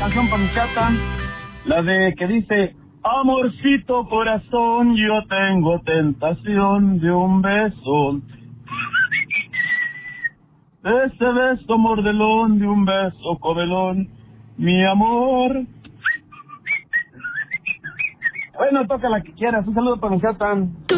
canción para mi chata, la de que dice: amorcito corazón, yo tengo tentación de un beso. De ese beso mordelón, de un beso codelón, mi amor. Bueno, toca la que quieras. Un saludo para mi chata.